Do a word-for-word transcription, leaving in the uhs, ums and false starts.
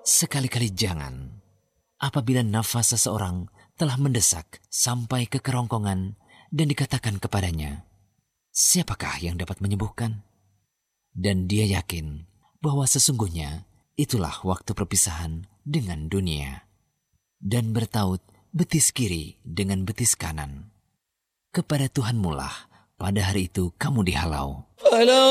Sekali-kali jangan. Apabila nafas seseorang telah mendesak sampai ke kerongkongan dan dikatakan kepadanya, siapakah yang dapat menyembuhkan? Dan dia yakin bahwa sesungguhnya itulah waktu perpisahan dengan dunia. Dan bertaut betis kiri dengan betis kanan. Kepada Tuhanmulah pada hari itu kamu dihalau.